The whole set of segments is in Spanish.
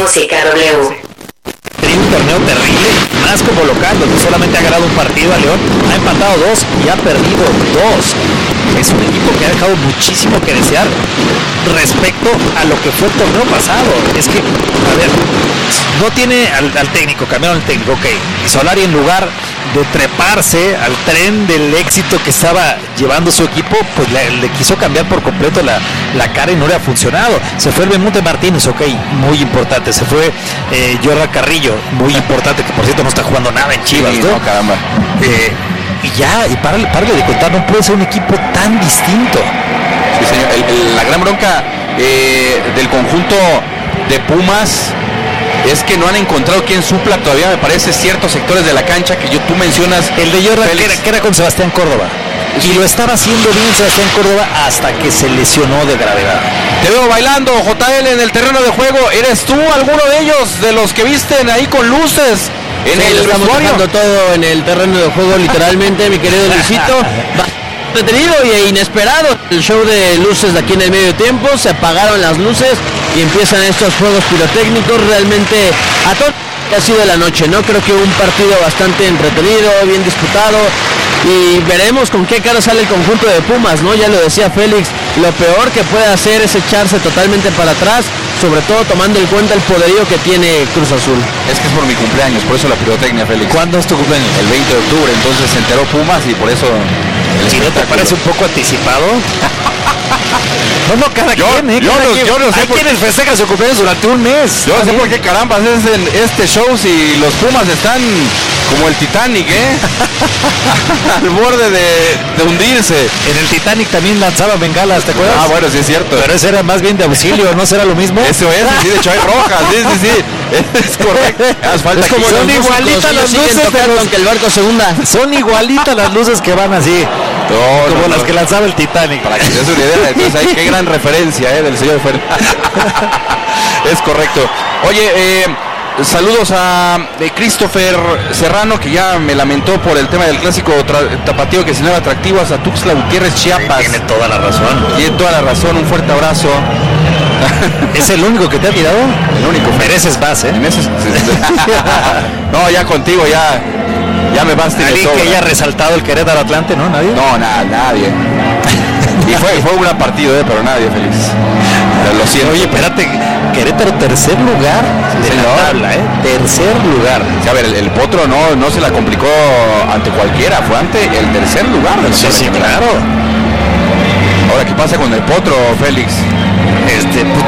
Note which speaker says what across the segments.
Speaker 1: Música W.
Speaker 2: Tenía un torneo terrible, más como local, donde solamente ha ganado un partido a León, ha empatado 2 y ha perdido 2. Es un equipo que ha dejado muchísimo que desear respecto a lo que fue el torneo pasado. Es que, a ver, no tiene al técnico, cambiaron el técnico, ok. Y Solari, en lugar de treparse al tren del éxito que estaba llevando su equipo, pues le quiso cambiar por completo la cara y no le ha funcionado. Se fue el Bemonte Martínez, ok, muy importante. Se fue Jordan Carrillo, muy importante, que por cierto no está jugando nada en Chivas,
Speaker 3: sí,
Speaker 2: ¿no?
Speaker 3: No, caramba.
Speaker 2: Y ya, y párale de contar, no puede ser un equipo tan distinto.
Speaker 3: Sí, señor. La gran bronca del conjunto de Pumas es que no han encontrado quien supla todavía, me parece, ciertos sectores de la cancha que tú mencionas.
Speaker 2: El de Jordan, que era con Sebastián Córdoba.
Speaker 3: Sí.
Speaker 2: Y lo estaba haciendo bien Sebastián Córdoba hasta que se lesionó de gravedad.
Speaker 3: Te veo bailando, JL, en el terreno de juego. ¿Eres tú alguno de ellos, de los que visten ahí con luces en el
Speaker 4: estamos
Speaker 3: vestuario?
Speaker 4: dejando todo en el terreno de juego, literalmente, mi querido Luisito. Detenido e inesperado el show de luces de aquí en el medio tiempo. Se apagaron las luces y empiezan estos juegos pirotécnicos. Realmente a todo ha sido la noche, ¿no? Creo que un partido bastante entretenido, bien disputado, y veremos con qué cara sale el conjunto de Pumas, ¿no? Ya lo decía Félix, lo peor que puede hacer es echarse totalmente para atrás, sobre todo tomando en cuenta el poderío que tiene Cruz Azul.
Speaker 3: Es que es por mi cumpleaños, por eso la pirotecnia, Félix.
Speaker 2: ¿Cuándo es tu cumpleaños?
Speaker 3: El 20 de octubre, entonces se enteró Pumas y por eso...
Speaker 2: ¿Y no te parece un poco anticipado? No, cada quien, ¿eh?
Speaker 3: Yo no sé
Speaker 2: hay quienes festejan su cumpleaños durante un mes.
Speaker 3: Yo no sé por qué carambas es en este show si los Pumas están como el Titanic, al borde de hundirse.
Speaker 2: En el Titanic también lanzaba bengalas, ¿te acuerdas?
Speaker 3: Ah, bueno, sí es cierto.
Speaker 2: Pero ese era más bien de auxilio, ¿no será lo mismo?
Speaker 3: Eso es, sí, de hecho hay rojas, sí. Es correcto.
Speaker 2: Es como son igualitas las luces,
Speaker 4: aunque el barco se hunda.
Speaker 2: Son igualitas las luces que van así. Como las que lanzaba el Titanic.
Speaker 3: Para que te des una idea, entonces ahí qué gran referencia del señor Fer. Es correcto. Oye, saludos a Christopher Serrano, que ya me lamentó por el tema del clásico tapatío que se no era atractivo, a Tuxtla Gutiérrez, Chiapas.
Speaker 2: Tiene toda la razón.
Speaker 3: Tiene toda la razón, un fuerte abrazo.
Speaker 2: ¿Es el único que te ha tirado?
Speaker 3: El único.
Speaker 2: Mereces más, ¿eh?
Speaker 3: No, ya contigo, ya me basta.
Speaker 2: ¿Alguien que haya resaltado el Querétaro Atlante, no? ¿Nadie?
Speaker 3: No, nadie. Y fue un gran partido, pero nadie feliz. Pero lo siento.
Speaker 2: Oye, espérate, Querétaro tercer lugar de la tabla, tercer lugar.
Speaker 3: Sí, a ver, el Potro no se la complicó ante cualquiera, fue ante el tercer lugar.
Speaker 2: Sí, claro.
Speaker 3: Ahora, ¿qué pasa con el Potro, Félix?
Speaker 2: Pues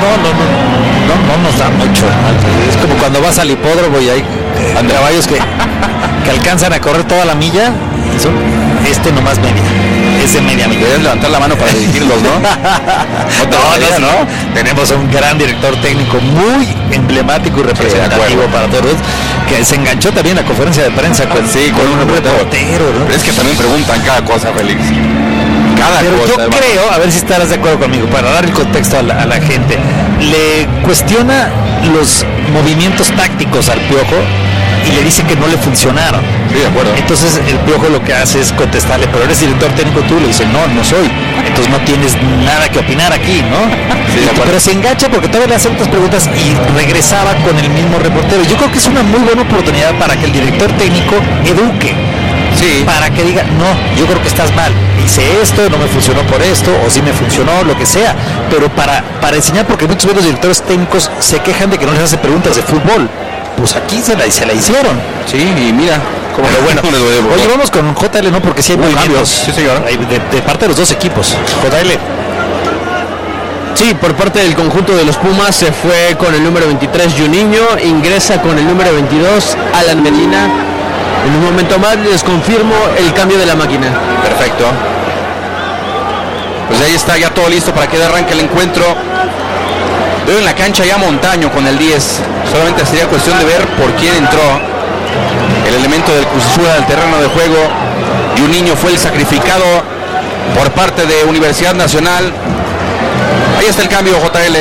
Speaker 2: no nos da mucho. Es como cuando vas al hipódromo y hay caballos que alcanzan a correr toda la milla, y son nomás media. Es de media milla.
Speaker 3: Deberías levantar la mano para dirigirlos, ¿no?
Speaker 2: No. Tenemos un gran director técnico muy emblemático y representativo para todos, que se enganchó también en la conferencia de prensa con un reportero, ¿no?
Speaker 3: Pero es que también preguntan cada cosa, Félix.
Speaker 2: Pero yo creo, a ver si estarás de acuerdo conmigo, para dar el contexto a la gente, le cuestiona los movimientos tácticos al Piojo y le dice que no le funcionaron.
Speaker 3: Sí, de acuerdo.
Speaker 2: Entonces el Piojo lo que hace es contestarle, pero eres director técnico tú, le dice, no soy. Entonces no tienes nada que opinar aquí, ¿no?
Speaker 3: Sí, de acuerdo.
Speaker 2: Pero se engancha porque todavía le hace otras preguntas y regresaba con el mismo reportero. Yo creo que es una muy buena oportunidad para que el director técnico eduque.
Speaker 3: Sí.
Speaker 2: Para que diga, no, yo creo que estás mal, hice esto, no me funcionó por esto, o sí me funcionó, lo que sea, pero para enseñar, porque muchos de los directores técnicos se quejan de que no les hace preguntas de fútbol. Pues aquí se la hicieron.
Speaker 3: Sí, y mira, como lo bueno.
Speaker 2: Oye, vamos con JL, ¿no? Porque sí hay movimientos.
Speaker 3: Sí, señor.
Speaker 2: De parte de los dos equipos. JL.
Speaker 4: Sí, por parte del conjunto de los Pumas se fue con el número 23 Juninho, ingresa con el número 22 Alan Medina. En un momento más les confirmo el cambio de la máquina.
Speaker 3: Perfecto. Pues ahí está ya todo listo para que arranque el encuentro. Veo en la cancha ya Montaño con el 10. Solamente sería cuestión de ver por quién entró el elemento del Cruz Azul al terreno de juego. Juninho fue el sacrificado por parte de Universidad Nacional. Ahí está el cambio, JL.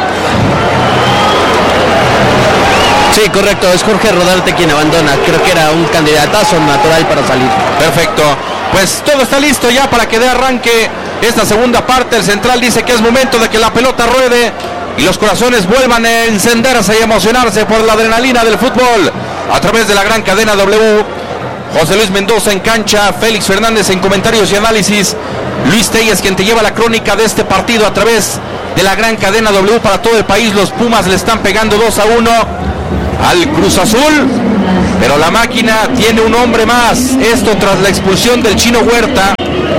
Speaker 4: Sí, correcto, es Jorge Rodarte quien abandona. Creo que era un candidatazo natural para salir.
Speaker 3: Perfecto, pues todo está listo ya para que dé arranque esta segunda parte. El central dice que es momento de que la pelota ruede. y los corazones vuelvan a encenderse y emocionarse por la adrenalina del fútbol a través de la gran cadena W. José Luis Mendoza en cancha, Félix Fernández en comentarios y análisis, Luis Telles quien te lleva la crónica de este partido a través de la gran cadena W para todo el país. Los Pumas le están pegando 2-1 al Cruz Azul, pero la máquina tiene un hombre más, esto tras la expulsión del Chino Huerta.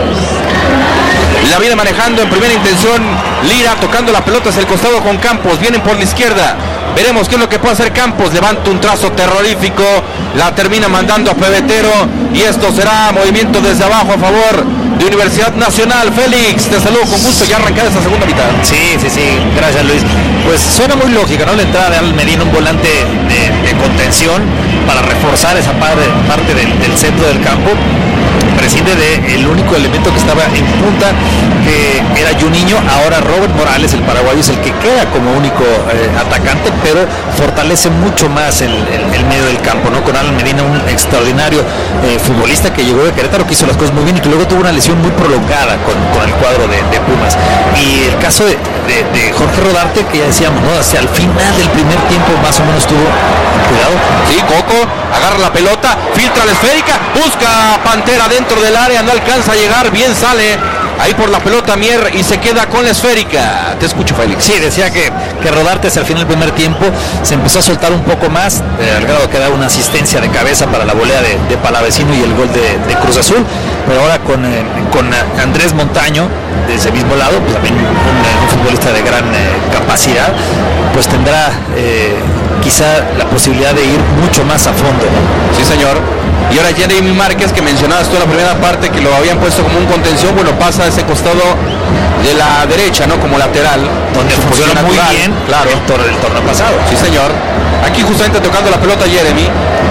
Speaker 3: La viene manejando en primera intención Lira, tocando la pelota hacia el costado con Campos, vienen por la izquierda, veremos qué es lo que puede hacer Campos, levanta un trazo terrorífico, la termina mandando a Pebetero y esto será movimiento desde abajo a favor de Universidad Nacional. Félix, te saludo con gusto, ya arrancada esta segunda mitad.
Speaker 2: Sí, gracias Luis. Pues suena muy lógica, ¿no? La entrada de Al Medina, un volante de contención para reforzar esa parte del centro del campo. Prescinde del único elemento que estaba en punta, que era Juninho. Ahora Robert Morales, el paraguayo, es el que queda como único atacante, pero fortalece mucho más el medio del campo, ¿no? Con Alan Medina, un extraordinario futbolista que llegó de Querétaro, que hizo las cosas muy bien y que luego tuvo una lesión muy prolongada con el cuadro de Pumas. Y el caso de Jorge Rodarte, que ya decíamos, ¿no? Hacia el final del primer tiempo más o menos tuvo cuidado.
Speaker 3: Sí, Coco agarra la pelota, filtra la esférica, busca a Pantera dentro del área, no alcanza a llegar, bien sale ahí por la pelota Mier y se queda con la esférica. Te escucho, Félix.
Speaker 2: Sí, decía que Rodarte hacia el final del primer tiempo se empezó a soltar un poco más, al grado que da una asistencia de cabeza para la volea de Palavecino y el gol de Cruz Azul. Pero ahora con Andrés Montaño, de ese mismo lado, pues también un futbolista de gran capacidad, pues tendrá quizá la posibilidad de ir mucho más a fondo, ¿no?
Speaker 3: Sí, señor. Y ahora Jeremy Márquez, que mencionabas tú en la primera parte, que lo habían puesto como un contención, bueno, pasa a ese costado de la derecha, ¿no? Como lateral.
Speaker 2: Donde funciona muy bien,
Speaker 3: claro,
Speaker 2: el torneo pasado.
Speaker 3: Sí, señor. Aquí justamente tocando la pelota Jeremy.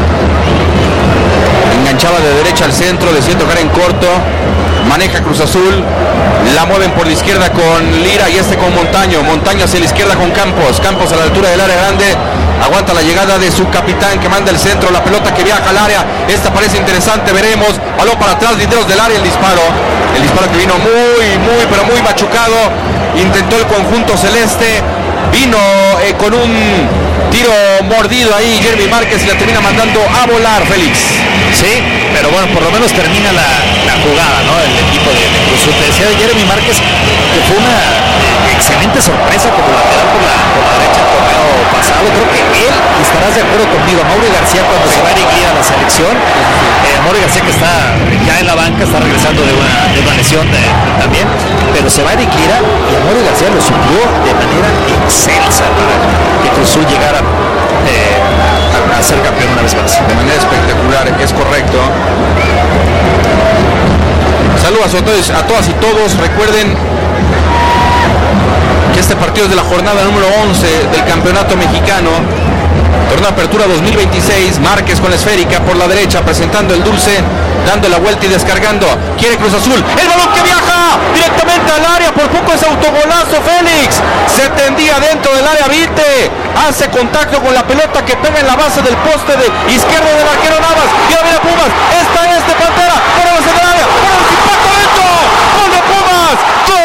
Speaker 3: Enganchaba de derecha al centro, decide tocar en corto. Maneja Cruz Azul, la mueven por la izquierda con Lira y con Montaño. Montaño hacia la izquierda con Campos. Campos a la altura del área grande. Aguanta la llegada de su capitán que manda el centro. La pelota que viaja al área. Esta parece interesante, veremos. Balón para atrás, linderos del área, el disparo. El disparo que vino pero muy machucado. Intentó el conjunto celeste. Vino con un tiro mordido ahí Jeremy Márquez y la termina mandando a volar, Félix.
Speaker 2: Sí, pero bueno, por lo menos termina la jugada, ¿no? El equipo de Cruz Azul. Te decía de Jeremy Márquez que fue una excelente sorpresa como lateral por la derecha el torneo pasado. Creo que él, y estarás de acuerdo conmigo, Mauri García cuando se va a dirigir a la selección, Mauri García que está ya en la banca, está regresando de una lesión también, pero se va a dirigir y a Mauri García lo suplió de manera excelsa para que Cruz Azul llegara a ser campeón una vez más.
Speaker 3: De manera espectacular, es correcto. Saludos a todas y todos. Recuerden que este partido es de la jornada número 11 del campeonato mexicano. Torneo Apertura 2026. Márquez con la esférica por la derecha, presentando el dulce, dando la vuelta y descargando. Quiere Cruz Azul. El balón que viaja directamente al área. Por poco es autogolazo, Félix. Se tendía dentro del área Vite. Hace contacto con la pelota que pega en la base del poste de izquierdo del arquero Navas. Y ahora viene Pumas. Esta es de Pantera. Para la del área. Para el impacto dentro. ¡Gol de Pumas! ¡Gol!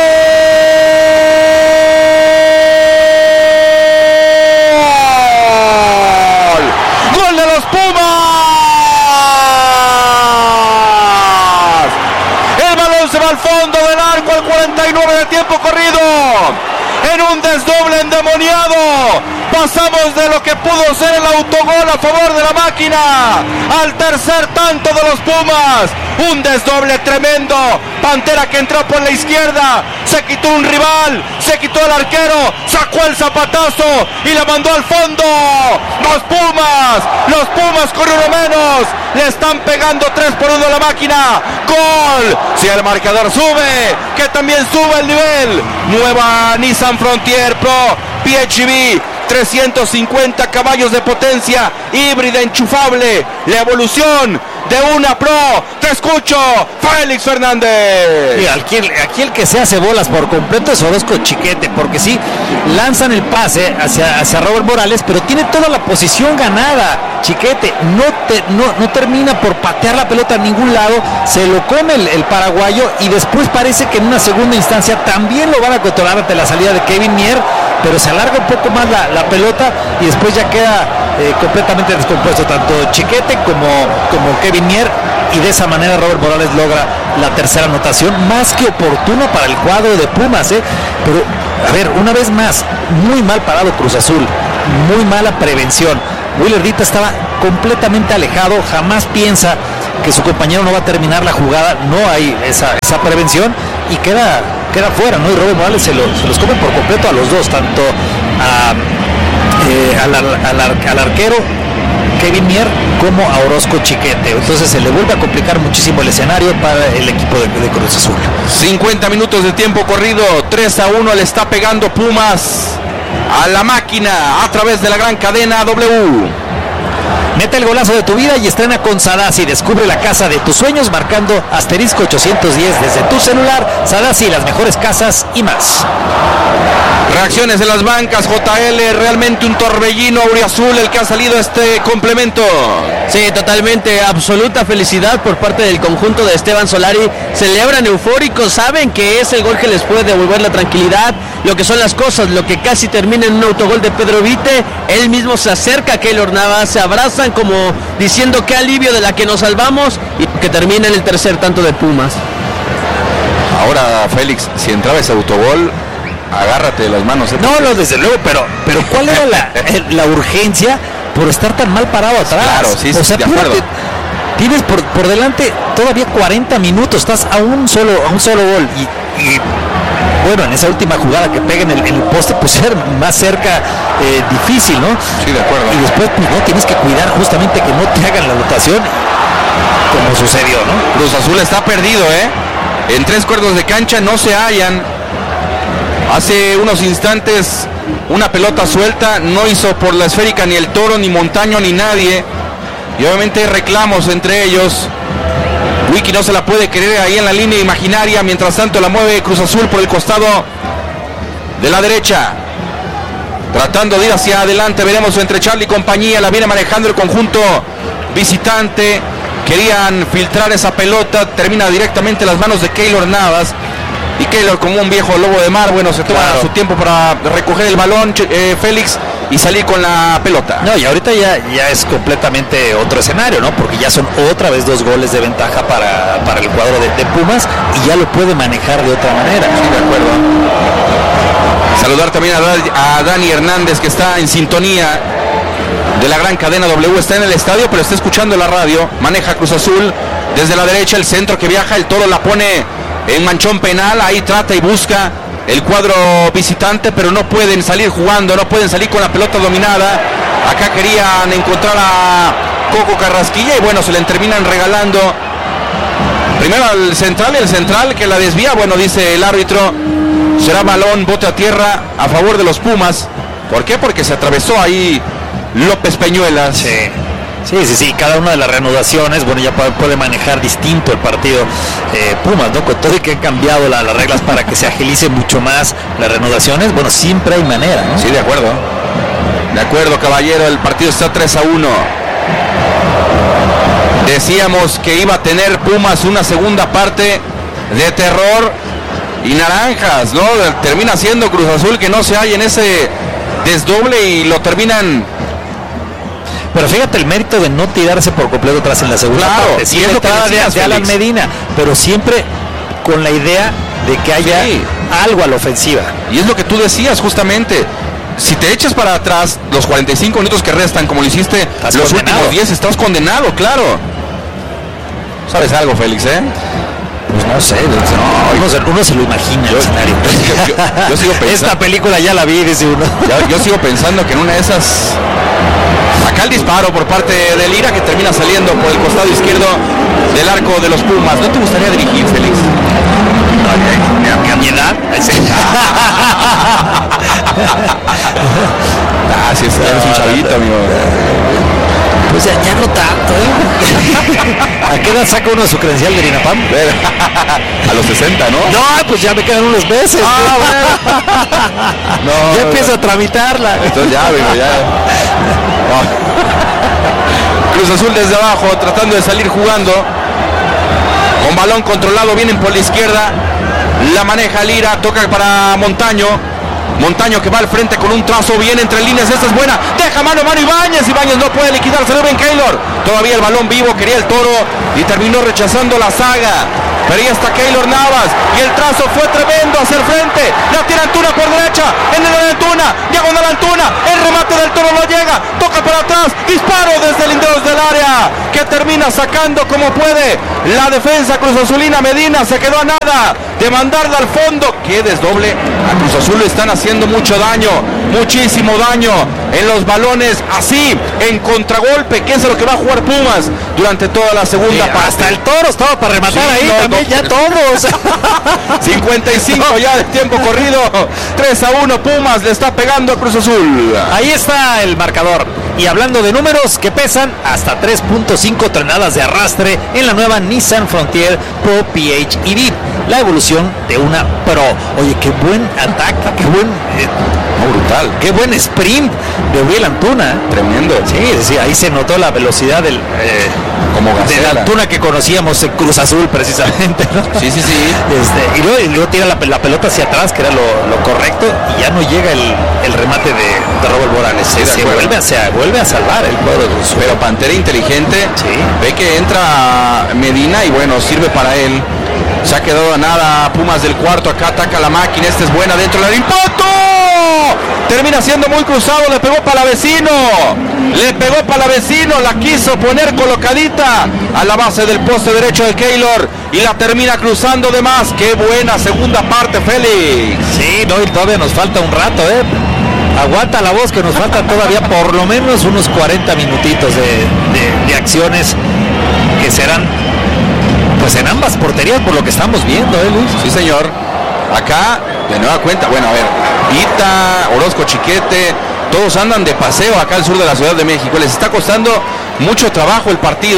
Speaker 3: Al fondo del arco al 49 de tiempo corrido, en un desdoble endemoniado, pasamos de lo que pudo ser el autogol a favor de la máquina al tercer tanto de los Pumas. Un desdoble tremendo. Pantera que entró por la izquierda, se quitó un rival, se quitó el arquero, sacó el zapatazo y la mandó al fondo. Los Pumas con uno menos, le están pegando 3-1 a la máquina. Gol. Si el marcador sube, que también sube el nivel. Nueva Nissan Frontier Pro PHEV, 350 caballos de potencia, híbrida enchufable, la evolución de una Pro. Te escucho, Félix Fernández.
Speaker 2: Y aquí el que se hace bolas por completo es Orozco Chiquete, porque sí, lanzan el pase hacia Robert Morales, pero tiene toda la posición ganada. Chiquete no termina por patear la pelota a ningún lado, se lo come el paraguayo y después parece que en una segunda instancia también lo van a controlar ante la salida de Kevin Mier. pero se alarga un poco más la pelota y después ya queda completamente descompuesto tanto Chiquete como Kevin Mier, y de esa manera Robert Morales logra la tercera anotación, más que oportuna para el cuadro de Pumas, pero a ver, una vez más, muy mal parado Cruz Azul, muy mala prevención. Willer Dita estaba completamente alejado, jamás piensa que su compañero no va a terminar la jugada, no hay esa prevención y queda fuera, ¿no? Y Robert Morales se los come por completo a los dos, tanto al arquero Kevin Mier como a Orozco Chiquete. Entonces se le vuelve a complicar muchísimo el escenario para el equipo de Cruz Azul.
Speaker 3: 50 minutos de tiempo corrido, 3-1 le está pegando Pumas a la máquina a través de la gran cadena W.
Speaker 2: Mete el golazo de tu vida y estrena con Sadasi. Descubre la casa de tus sueños marcando *810 desde tu celular. Sadasi, las mejores casas y más.
Speaker 3: Reacciones en las bancas, JL, realmente un torbellino auriazul el que ha salido este complemento.
Speaker 4: Sí, totalmente, absoluta felicidad por parte del conjunto de Esteban Solari. Celebran eufóricos, saben que es el gol que les puede devolver la tranquilidad, lo que son las cosas, lo que casi termina en un autogol de Pedro Vite. Él mismo se acerca a Keylor Navas, se abrazan como diciendo qué alivio de la que nos salvamos, y que termina en el tercer tanto de Pumas.
Speaker 3: Ahora, Félix, si entraba ese autogol, agárrate de las manos.
Speaker 2: No, desde luego, pero ¿cuál era la urgencia por estar tan mal parado atrás?
Speaker 3: Claro, sí,
Speaker 2: o sea,
Speaker 3: de acuerdo.
Speaker 2: Tienes por delante todavía 40 minutos, estás a un solo gol y bueno, en esa última jugada que pega en el poste, pues ser más cerca difícil, ¿no?
Speaker 3: Sí, de acuerdo.
Speaker 2: Y después, pues no, tienes que cuidar justamente que no te hagan la anotación, como sucedió, ¿no?
Speaker 3: Cruz Azul está perdido, en 3 cuartos de cancha no se hallan. Hace unos instantes una pelota suelta, no hizo por la esférica ni el Toro, ni Montaño, ni nadie. Y obviamente reclamos entre ellos. Wiki no se la puede creer ahí en la línea imaginaria. Mientras tanto la mueve Cruz Azul por el costado de la derecha, tratando de ir hacia adelante. Veremos entre Charlie y compañía. La viene manejando el conjunto visitante. Querían filtrar esa pelota, termina directamente en las manos de Keylor Navas. Y Keylor, como un viejo lobo de mar, bueno, se toma su tiempo para recoger el balón, Félix, y salir con la pelota.
Speaker 2: No, y ahorita ya es completamente otro escenario, ¿no? Porque ya son otra vez 2 goles de ventaja para el cuadro de Pumas, y ya lo puede manejar de otra manera.
Speaker 3: Sí, de acuerdo. Saludar también a Dani Hernández, que está en sintonía de la gran cadena W, está en el estadio, pero está escuchando la radio. Maneja Cruz Azul desde la derecha, el centro que viaja, el Toro la pone en manchón penal, ahí trata y busca el cuadro visitante, pero no pueden salir jugando, no pueden salir con la pelota dominada. Acá querían encontrar a Coco Carrasquilla y bueno, se le terminan regalando primero al central, el central que la desvía. Bueno, dice el árbitro, será balón, bote a tierra a favor de los Pumas. ¿Por qué? Porque se atravesó ahí López Peñuelas.
Speaker 2: Sí, cada una de las reanudaciones, bueno, ya puede manejar distinto el partido Pumas, ¿no? Con todo y que han cambiado las reglas para que se agilice mucho más las reanudaciones, bueno, siempre hay manera, ¿no?
Speaker 3: Sí, de acuerdo. De acuerdo, caballero, el partido está 3-1. Decíamos que iba a tener Pumas una segunda parte de terror y naranjas, ¿no? Termina siendo Cruz Azul que no se halla en ese desdoble y lo terminan.
Speaker 2: Pero fíjate el mérito de no tirarse por completo atrás en la segunda parte. Sí, es lo que decías, de Alan Medina, pero siempre con la idea de que haya algo a la ofensiva.
Speaker 3: Y es lo que tú decías justamente. Si te echas para atrás los 45 minutos que restan, como lo hiciste
Speaker 2: estás
Speaker 3: los
Speaker 2: condenado.
Speaker 3: últimos 10, estás condenado, claro. ¿Sabes algo, Félix,
Speaker 2: Pues no sé, uno se lo imagina el escenario.
Speaker 3: Yo sigo pensando.
Speaker 2: Esta película ya la vi, dice uno.
Speaker 3: Yo sigo pensando que en una de esas. Acá el disparo por parte de Lira que termina saliendo por el costado izquierdo del arco de los Pumas. ¿No te gustaría dirigir, Félix?
Speaker 2: ¿A mi edad?
Speaker 3: Sí, eres un chavito, amigo.
Speaker 2: Pues ya no tanto, ¿A qué edad saca uno su credencial de INAPAM?
Speaker 3: A los 60, ¿no?
Speaker 2: No, pues ya me quedan unos meses.
Speaker 3: No,
Speaker 2: ya empiezo a tramitarla.
Speaker 3: Entonces ya, amigo, ya. Cruz Azul desde abajo, tratando de salir jugando. Con balón controlado, vienen por la izquierda. La maneja Lira, toca para Montaño. Montaño que va al frente con un trazo bien entre líneas, esta es buena, deja mano Ibáñez no puede liquidar, se ve Ben Keylor, todavía el balón vivo, quería el Toro y terminó rechazando la saga, pero ahí está Keylor Navas y el trazo fue tremendo hacia el frente, la tira Antuna por derecha, en el de Antuna, diagonal Antuna, el remate del Toro no llega, toca para atrás, disparo desde el interior del área, que termina sacando como puede la defensa Cruz Azulina. Medina se quedó a nada de mandarla al fondo, que desdoble, a Cruz Azul le están haciendo mucho daño, muchísimo daño en los balones, así, en contragolpe, que es lo que va a jugar Pumas durante toda la segunda parte.
Speaker 2: Hasta el Toro estaba para rematar también, ya todos.
Speaker 3: 55 ya de tiempo corrido, 3-1, Pumas le está pegando a Cruz Azul.
Speaker 2: Ahí está el marcador. Y hablando de números que pesan, hasta 3.5 toneladas de arrastre en la nueva Nissan Frontier Pro PHEV, la evolución de una Pro. Oye, qué buen ataque, qué buen
Speaker 3: brutal,
Speaker 2: qué buen sprint de Uriel Antuna.
Speaker 3: Tremendo.
Speaker 2: Sí, ahí se notó la velocidad del
Speaker 3: como
Speaker 2: de la Antuna que conocíamos en Cruz Azul precisamente, ¿no?
Speaker 3: Sí.
Speaker 2: Y luego tira la pelota hacia atrás, que era lo correcto, y ya no llega el remate de Robert Morales. Se vuelve a salvar el cuadro de Cruz Azul.
Speaker 3: Pero Pantera inteligente,
Speaker 2: sí.
Speaker 3: Ve que entra Medina y bueno, sirve para él. Se ha quedado a nada Pumas del cuarto, acá ataca la máquina, esta es buena dentro del impacto. Termina siendo muy cruzado, le pegó para vecino, la quiso poner colocadita a la base del poste derecho de Keylor y la termina cruzando de más. Qué buena segunda parte, Félix.
Speaker 2: Sí, no, y todavía nos falta un rato, aguanta la voz que nos faltan todavía por lo menos unos 40 minutitos de acciones que serán pues en ambas porterías por lo que estamos viendo, Luis.
Speaker 3: Sí, señor. Acá, de nueva cuenta, bueno, a ver, Ita, Orozco Chiquete, todos andan de paseo acá al sur de la Ciudad de México. Les está costando mucho trabajo el partido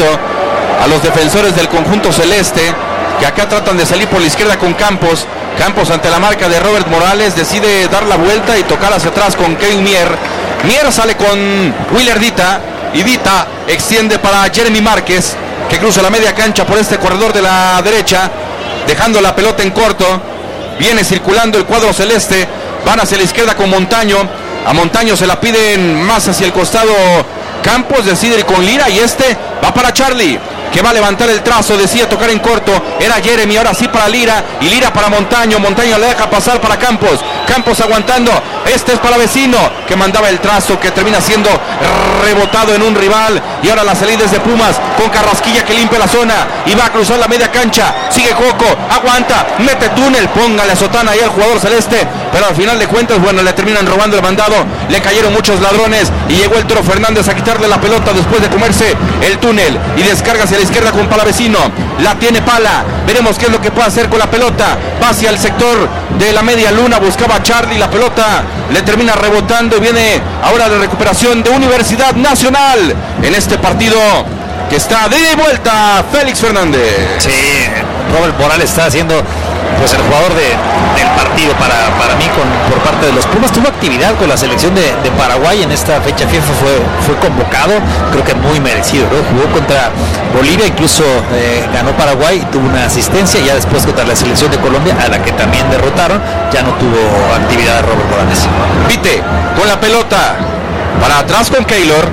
Speaker 3: a los defensores del conjunto celeste, que acá tratan de salir por la izquierda con Campos. Campos ante la marca de Robert Morales decide dar la vuelta y tocar hacia atrás con Kevin Mier. Mier sale con Willer Dita y Dita extiende para Jeremy Márquez, que cruza la media cancha por este corredor de la derecha, dejando la pelota en corto. Viene circulando el cuadro celeste, van hacia la izquierda con Montaño. A Montaño se la piden más hacia el costado Campos, decide ir con Lira y este va para Charlie, que va a levantar el trazo, decide tocar en corto, era Jeremy, ahora sí para Lira, y Lira para Montaño, Montaño le deja pasar para Campos, Campos aguantando, este es para Vecino, que mandaba el trazo, que termina siendo rebotado en un rival, y ahora la salida es de Pumas, con Carrasquilla que limpia la zona, y va a cruzar la media cancha, sigue Coco, aguanta, mete túnel, póngale a sotana ahí al jugador celeste, pero al final de cuentas, bueno, le terminan robando el mandado, le cayeron muchos ladrones, y llegó el Toro Fernández a quitarle la pelota después de comerse el túnel, y descarga hacia la izquierda con Palavecino, la tiene Pala, veremos qué es lo que puede hacer con la pelota, va hacia el sector de la media luna, buscaba a Charlie, la pelota le termina rebotando y viene ahora la recuperación de Universidad Nacional en este partido que está de ida y vuelta. Félix Fernández.
Speaker 2: Sí, Robert Morales está haciendo pues el jugador del partido para mí por parte de los Pumas. Tuvo actividad con la selección de Paraguay en esta fecha FIFA, fue convocado, creo que muy merecido, ¿no? Jugó contra Bolivia, incluso ganó Paraguay, tuvo una asistencia, ya después contra la selección de Colombia, a la que también derrotaron, ya no tuvo actividad Robert Morales.
Speaker 3: Vite con la pelota para atrás con Keylor,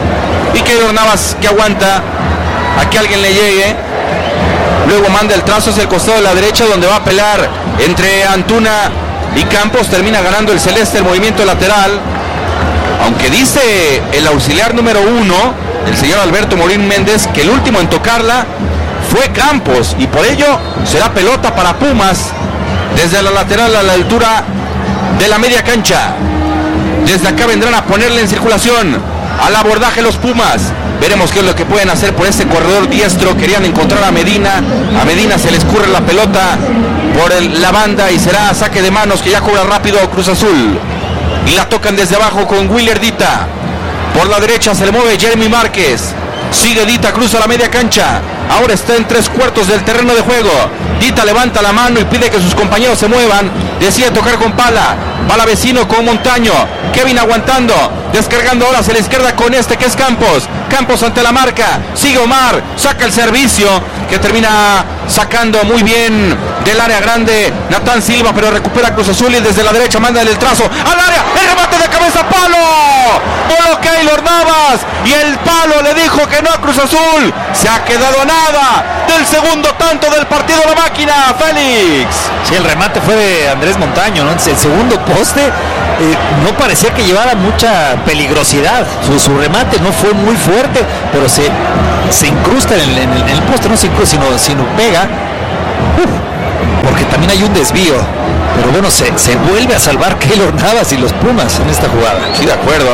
Speaker 3: y Keylor Navas que aguanta a que alguien le llegue. Luego manda el trazo hacia el costado de la derecha, donde va a pelar entre Antuna y Campos. Termina ganando el celeste el movimiento lateral. Aunque dice el auxiliar número 1, el señor Alberto Morín Méndez, que el último en tocarla fue Campos. Y por ello será pelota para Pumas. Desde la lateral a la altura de la media cancha. Desde acá vendrán a ponerle en circulación. Al abordaje los Pumas. Veremos qué es lo que pueden hacer por este corredor diestro. Querían encontrar a Medina. A Medina se le escurre la pelota por la banda y será saque de manos que ya cobra rápido Cruz Azul. Y la tocan desde abajo con Willer Dita. Por la derecha se le mueve Jeremy Márquez. Sigue Dita, cruza la media cancha. Ahora está en 3/4 del terreno de juego. Dita levanta la mano y pide que sus compañeros se muevan. Decide tocar con Pala. Palavecino con Montaño. Kevin aguantando. Descargando ahora hacia la izquierda con que es Campos. Campos ante la marca. Sigue Omar. Saca el servicio. Que termina sacando muy bien del área grande Natán Silva. Pero recupera Cruz Azul y desde la derecha manda el trazo al área. El remate de cabeza. ¡Palo! Voló Keylor Navas. Y el palo le dijo que no a Cruz Azul. Se ha quedado nada del segundo tanto del partido la máquina. Félix.
Speaker 2: Sí, el remate fue de Andrés Montaño, ¿no? El segundo poste no parecía que llevara mucha peligrosidad. Su remate no fue muy fuerte, pero se incrusta en el poste, no se incrusta, sino pega. Porque también hay un desvío. Pero bueno, se vuelve a salvar Keylor Navas y los Pumas en esta jugada.
Speaker 3: Sí, de acuerdo.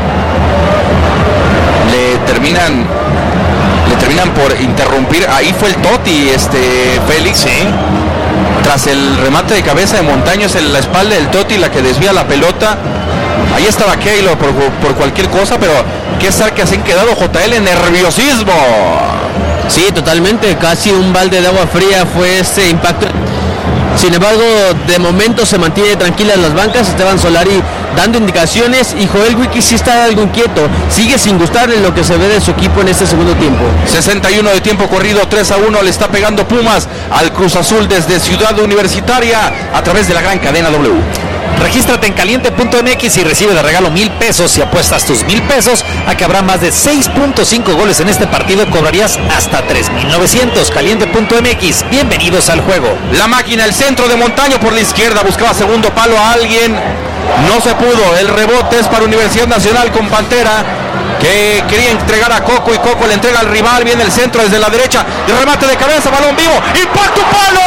Speaker 3: Le terminan por interrumpir. Ahí fue el Toti, Félix.
Speaker 2: Sí.
Speaker 3: Tras el remate de cabeza de Montaño, es la espalda del Toti la que desvía la pelota. Ahí estaba Keylor por cualquier cosa, pero qué estar que se han quedado JL, nerviosismo.
Speaker 4: Sí, totalmente, casi un balde de agua fría fue este impacto. Sin embargo, de momento se mantiene tranquila en las bancas. Esteban Solari dando indicaciones y Joel Wiki sí está algo inquieto. Sigue sin gustarle lo que se ve de su equipo en este segundo tiempo.
Speaker 3: 61 de tiempo corrido, 3-1 le está pegando Pumas al Cruz Azul desde Ciudad Universitaria a través de la gran cadena W.
Speaker 2: Regístrate en caliente.mx y recibe de regalo 1,000 pesos. Si apuestas tus 1,000 pesos a que habrá más de 6.5 goles en este partido, cobrarías hasta 3,900. Caliente.mx, bienvenidos al juego.
Speaker 3: La máquina, el centro de Montaño por la izquierda, buscaba segundo palo a alguien, no se pudo. El rebote es para Universidad Nacional con Pantera, que quería entregar a Coco y Coco le entrega al rival. Viene el centro desde la derecha, el remate de cabeza, balón vivo, impacto, palo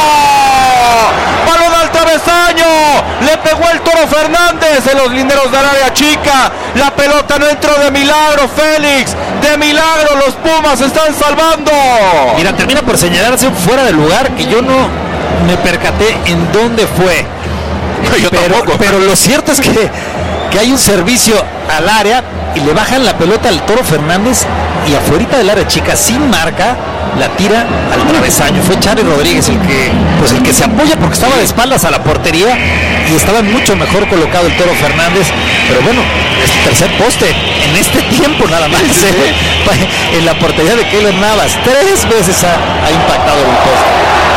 Speaker 3: del travesaño, le pegó el Toro Fernández en los linderos del área chica. La pelota no entró de milagro, Félix, de milagro los Pumas se están salvando.
Speaker 2: Mira, termina por señalarse un fuera de lugar que yo no me percaté en dónde fue.
Speaker 3: Yo tampoco.
Speaker 2: Pero lo cierto es que hay un servicio al área y le bajan la pelota al Toro Fernández y afuera del área chica sin marca la tira al travesaño. Fue Charly Rodríguez el que se apoya porque estaba de espaldas a la portería y estaba mucho mejor colocado el Toro Fernández. Pero bueno, es el tercer poste en este tiempo nada más. En la portería de Keylor Navas 3 veces ha impactado el poste.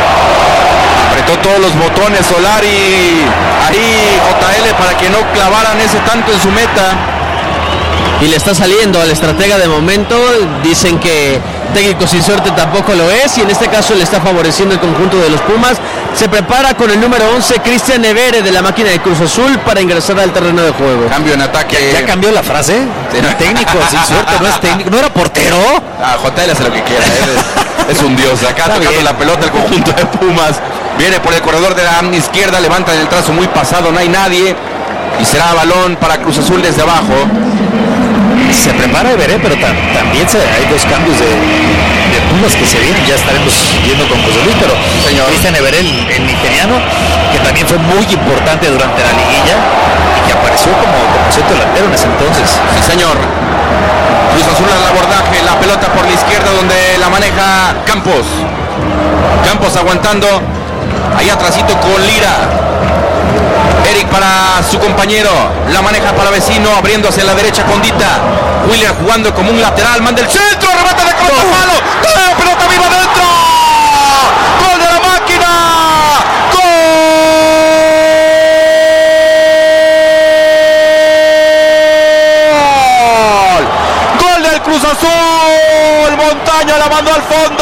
Speaker 3: Apretó todos los botones Solari, ahí JL, para que no clavaran ese tanto en su meta.
Speaker 4: Y le está saliendo al estratega de momento. Dicen que técnico sin suerte tampoco lo es, y en este caso le está favoreciendo el conjunto de los Pumas. Se prepara con el número 11 Cristian Evere de la máquina de Cruz Azul para ingresar al terreno de juego.
Speaker 3: Cambio en ataque.
Speaker 2: ¿Ya cambió la frase? Sí. Técnico sin suerte no es técnico, no era portero.
Speaker 3: JL hace lo que quiera, es un dios. Acá está tocando la pelota el conjunto de Pumas. Viene por el corredor de la izquierda, levanta en el trazo muy pasado, no hay nadie. Y será balón para Cruz Azul desde abajo.
Speaker 2: Se prepara Everé, pero también hay dos cambios de Pumas que se vienen. Ya estaremos viendo con José Luis, pero señor Cristian Everé, el nigeriano, que también fue muy importante durante la liguilla y que apareció como centro delantero en ese entonces.
Speaker 3: Sí, señor. Cruz Azul al abordaje, la pelota por la izquierda donde la maneja Campos. Campos aguantando, ahí atrásito con Lira. Eric para su compañero, la maneja para vecino, abriendo hacia la derecha con Dita. Willer jugando como un lateral, manda el centro, remate de cabeza, palo, ¡la pelota viva dentro! ¡Gol de la máquina! ¡Gol! ¡Gol del Cruz Azul! Montaño la mandó al fondo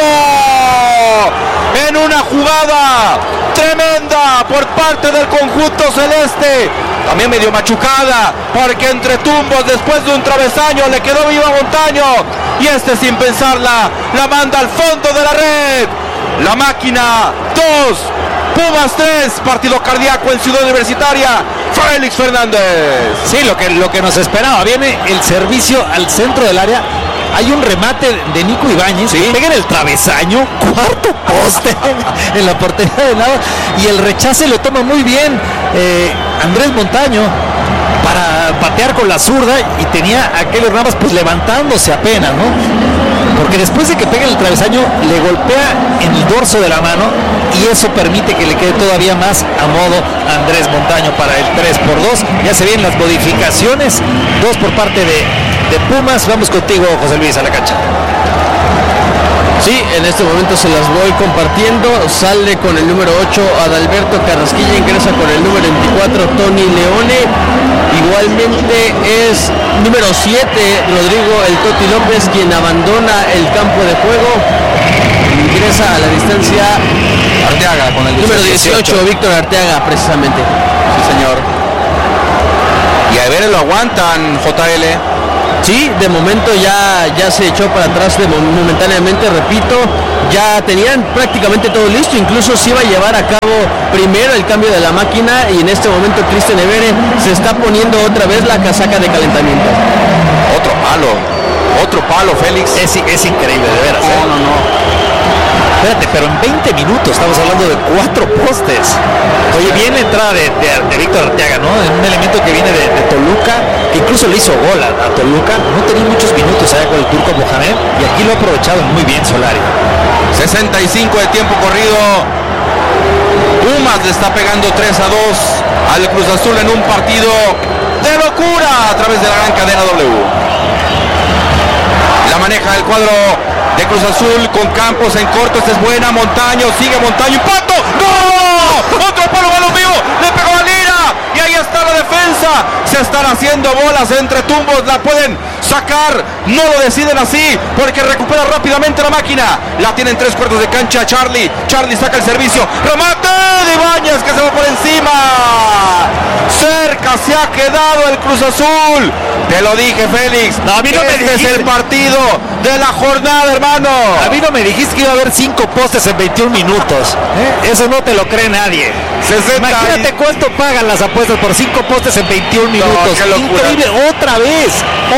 Speaker 3: en una jugada tremenda por parte del conjunto celeste, también medio machucada porque entre tumbos después de un travesaño le quedó viva Montaño y sin pensarla la manda al fondo de la red. La máquina 2, Pumas 3, partido cardíaco en Ciudad Universitaria. Félix Fernández.
Speaker 2: Sí, lo que nos esperaba. Viene el servicio al centro del área. Hay un remate de Nico Ibáñez, ¿sí? Pega en el travesaño, cuarto poste en la portería de Navas, y el rechace lo toma muy bien Andrés Montaño para patear con la zurda, y tenía a Keylor Navas pues levantándose apenas, ¿no? porque después de que pega el travesaño le golpea en el dorso de la mano y eso permite que le quede todavía más a modo Andrés Montaño para el 3-2. Ya se ven las modificaciones, 2 por parte de Pumas. Vamos contigo, José Luis, a la cancha.
Speaker 4: Sí, en este momento se las voy compartiendo. Sale con el número 8 Adalberto Carrasquilla, ingresa con el número 24 Tony Leone. Igualmente es número 7 Rodrigo El Toti López, quien abandona el campo de juego. Ingresa a la distancia
Speaker 3: Arteaga con el
Speaker 4: número 18 Víctor Arteaga, precisamente.
Speaker 3: Sí, señor. Y a ver, lo aguantan, JL.
Speaker 4: Sí, de momento ya se echó para atrás momentáneamente, repito, ya tenían prácticamente todo listo, incluso se iba a llevar a cabo primero el cambio de la máquina y en este momento Cristian Evere se está poniendo otra vez la casaca de calentamiento.
Speaker 3: Otro palo, Félix.
Speaker 2: Es increíble, de veras.
Speaker 3: No.
Speaker 2: Espérate, pero en 20 minutos estamos hablando de 4 postes. Oye, bien la entrada de Víctor Arteaga, ¿no? Un elemento que viene de Toluca, que incluso le hizo gol a Toluca. No tenía muchos minutos allá con el turco Mohamed y aquí lo ha aprovechado muy bien Solari.
Speaker 3: 65 de tiempo corrido. Pumas le está pegando 3-2 al Cruz Azul en un partido de locura a través de la gran cadena W. La maneja el cuadro de Cruz Azul con Campos en corto. Esta es buena. Montaño, sigue Montaño. ¡Impacto! ¡No! Otro palo, balón vivo. Le pegó a Lira. Y ahí está la defensa. Se están haciendo bolas entre tumbos. La pueden sacar. No lo deciden así porque recupera rápidamente la máquina. La tienen 3/4 de cancha. Charlie saca el servicio. Remate de Ibáñez que se va por encima. Cerca se ha quedado el Cruz Azul. Te lo dije, Félix.
Speaker 2: No, a mí no me
Speaker 3: este es
Speaker 2: dijiste.
Speaker 3: el partido de la jornada, hermano.
Speaker 2: A mí no me dijiste que iba a haber 5 postes en 21 minutos. Eso no te lo cree nadie.
Speaker 3: 60
Speaker 2: Imagínate cuánto pagan las apuestas por 5 postes en 21 minutos.
Speaker 3: qué locura.
Speaker 2: Increíble. Otra vez.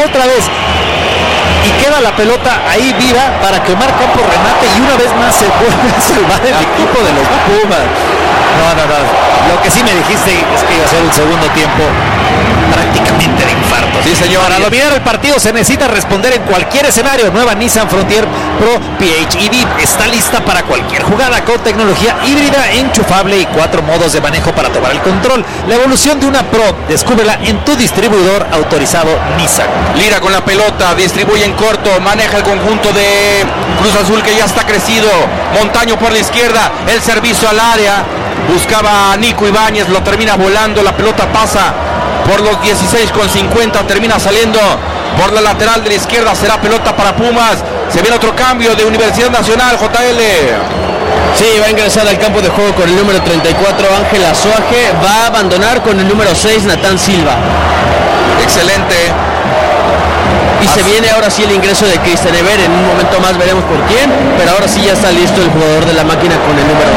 Speaker 2: Y queda la pelota ahí viva para que Omar Campos remate y una vez más se vuelve a salvar el equipo de los Pumas. No. Lo que sí me dijiste es que iba a ser un segundo tiempo prácticamente de infarto.
Speaker 3: Sí, señor.
Speaker 2: Para dominar el partido se necesita responder en cualquier escenario. Nueva Nissan Frontier Pro PHEV está lista para cualquier jugada con tecnología híbrida, enchufable y 4 modos de manejo para tomar el control. La evolución de una Pro, descúbrela en tu distribuidor autorizado Nissan.
Speaker 3: Lira con la pelota, distribuye en corto, maneja el conjunto de Cruz Azul que ya está crecido. Montaño por la izquierda, el servicio al área. Buscaba a Nico Ibáñez, lo termina volando, la pelota pasa por los 16,50, termina saliendo por la lateral de la izquierda, será pelota para Pumas. Se viene otro cambio de Universidad Nacional, JL.
Speaker 4: Sí, va a ingresar al campo de juego con el número 34 Ángel Azuaje, va a abandonar con el número 6 Natán Silva.
Speaker 3: Excelente.
Speaker 4: Y se viene ahora sí el ingreso de Cristian Evere. En un momento más veremos por quién, pero ahora sí ya está listo el jugador de la máquina con el número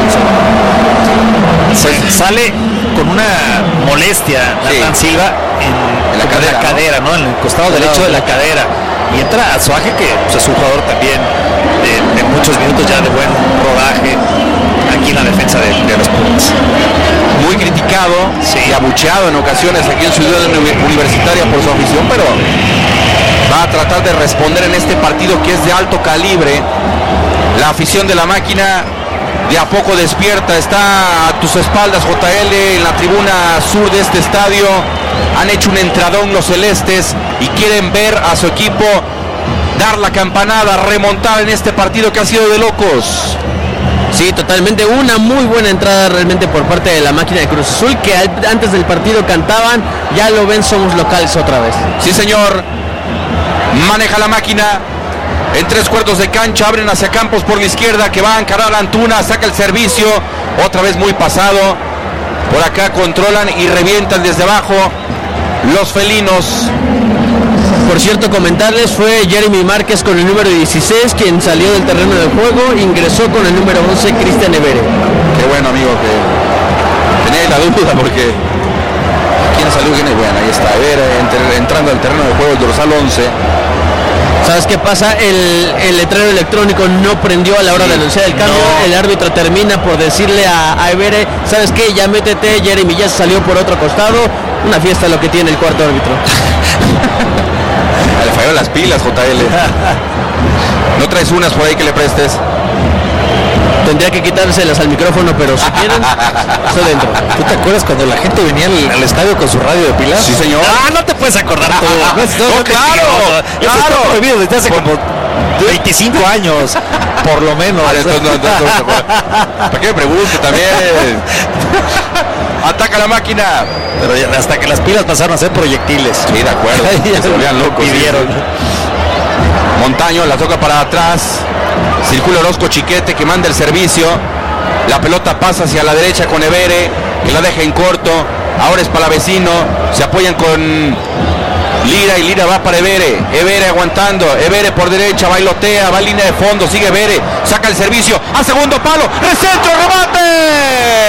Speaker 4: 11.
Speaker 2: Sale con una molestia Natán Silva en la cadera, ¿no? En el costado derecho de la cadera. Y entra Azuaje, que pues, es un jugador también de muchos minutos ya de buen rodaje aquí en la defensa de los Pumas.
Speaker 3: Muy criticado y abucheado en ocasiones aquí en Ciudad Universitaria por su afición, pero va a tratar de responder en este partido que es de alto calibre. La afición de la máquina de a poco despierta, está a tus espaldas, JL, en la tribuna sur de este estadio. Han hecho un entradón los celestes y quieren ver a su equipo dar la campanada, remontar en este partido que ha sido de locos.
Speaker 4: Sí, totalmente, una muy buena entrada realmente por parte de la máquina de Cruz Azul, que antes del partido cantaban, ya lo ven, somos locales otra vez.
Speaker 3: Sí, señor. Maneja la máquina en 3/4 de cancha, abren hacia Campos por la izquierda que va a encarar a Antuna, saca el servicio, otra vez muy pasado. Por acá controlan y revientan desde abajo los felinos.
Speaker 4: Por cierto, comentarles, fue Jeremy Márquez con el número 16 quien salió del terreno de juego, ingresó con el número 11 Cristian Evere.
Speaker 3: Qué bueno, amigo, que tenía la duda porque ¿quién salió? ¿Quién es? Bueno, ahí está Evere entrando al terreno de juego, el dorsal 11.
Speaker 4: ¿Sabes qué pasa? El letrero electrónico no prendió a la hora de anunciar el cambio. No. El árbitro termina por decirle a Evere, ¿sabes qué? Ya métete, Jeremy ya salió por otro costado. Una fiesta lo que tiene el cuarto árbitro.
Speaker 3: Le fallaron las pilas, JL. ¿No traes unas por ahí que le prestes?
Speaker 4: Tendría que quitárselas al micrófono, pero si quieren, estoy dentro.
Speaker 2: ¿Tú te acuerdas cuando la gente venía al estadio con su radio de pilas?
Speaker 3: Sí, señor.
Speaker 2: No te puedes acordar tú.
Speaker 3: No, claro.
Speaker 2: Eso está prohibido desde hace como 25 años, por lo menos.
Speaker 3: Entonces, ¿para qué me pregunto también? Ataca la máquina.
Speaker 2: Pero ya, hasta que las pilas pasaron a ser proyectiles.
Speaker 3: Sí, de acuerdo.
Speaker 2: Ya
Speaker 3: se volvían locos.
Speaker 2: pidieron.
Speaker 3: Montaño la toca para atrás. Circula Orozco Chiquete que manda el servicio. La pelota pasa hacia la derecha con Evere, que la deja en corto. Ahora es Palavecino. Se apoyan con Lira y Lira va para Evere. Evere aguantando. Evere por derecha, bailotea, va en línea de fondo. Sigue Evere. Saca el servicio a segundo palo. ¡Recentro, remate!